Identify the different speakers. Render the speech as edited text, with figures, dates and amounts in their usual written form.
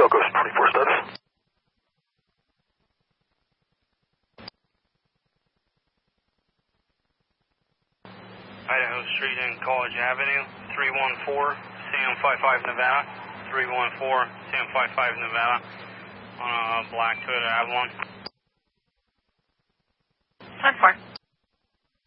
Speaker 1: Delco's 24 status.
Speaker 2: Idaho Street and College Avenue, 314, Sam 55 Nevada, 314, Sam 55 Nevada, on a black Toyota Avalon.
Speaker 3: 10-4.